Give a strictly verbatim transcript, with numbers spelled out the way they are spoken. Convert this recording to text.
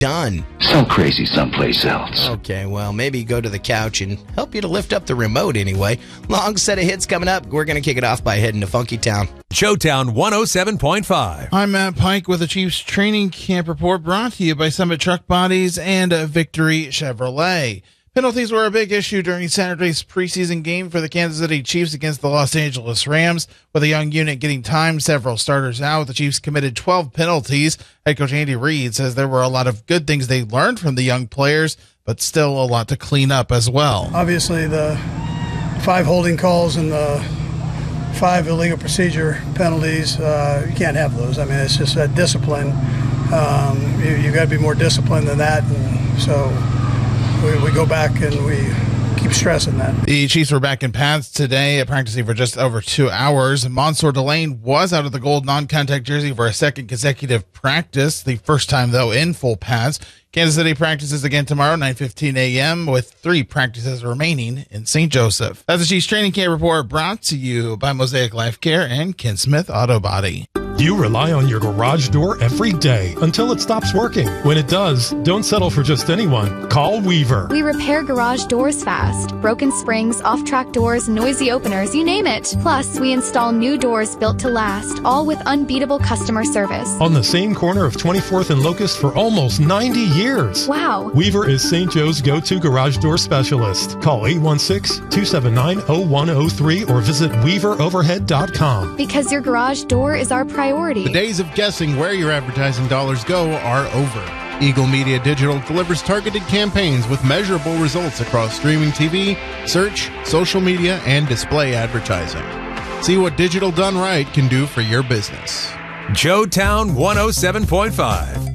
done. So crazy someplace else. Okay, well, maybe go to the couch and help you to lift up the remote anyway. Long set of hits coming up. We're going to kick it off by heading to Funky Town. Showtown one oh seven point five. I'm Matt Pike with the Chiefs Training Camp Report, brought to you by Summit Truck Bodies and Victory Chevrolet. Penalties were a big issue during Saturday's preseason game for the Kansas City Chiefs against the Los Angeles Rams. With a young unit getting time, several starters out, the Chiefs committed twelve penalties. Head coach Andy Reid says there were a lot of good things they learned from the young players, but still a lot to clean up as well. Obviously, the five holding calls and the five illegal procedure penalties, uh, you can't have those. I mean, it's just a discipline. Um, you, you got to be more disciplined than that, and so We, we go back and we keep stressing that. The Chiefs were back in pads today, practicing for just over two hours. Mansour Delane was out of the gold non-contact jersey for a second consecutive practice, the first time, though, in full pads. Kansas City practices again tomorrow, nine fifteen a.m., with three practices remaining in Saint Joseph. That's the Chiefs Training Camp Report, brought to you by Mosaic Life Care and Ken Smith Auto Body. You rely on your garage door every day until it stops working. When it does, don't settle for just anyone. Call Weaver. We repair garage doors fast. Broken springs, off-track doors, noisy openers, you name it. Plus, we install new doors built to last, all with unbeatable customer service. On the same corner of twenty-fourth and Locust for almost ninety years. Wow. Weaver is Saint Joe's go-to garage door specialist. Call eight one six, two seven nine, zero one zero three or visit weaver overhead dot com. Because your garage door is our priority. The days of guessing where your advertising dollars go are over. Eagle Media Digital delivers targeted campaigns with measurable results across streaming T V, search, social media, and display advertising. See what digital done right can do for your business. Showtown one oh seven point five.